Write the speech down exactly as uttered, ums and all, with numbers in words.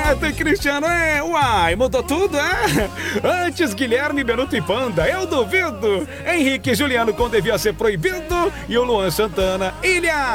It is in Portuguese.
Neto e Cristiano, é? Uai, mudou tudo, é? Antes Guilherme, Benuto e Panda, eu duvido. Henrique e Juliano com Devia Ser Proibido e o Luan Santana, Ilha.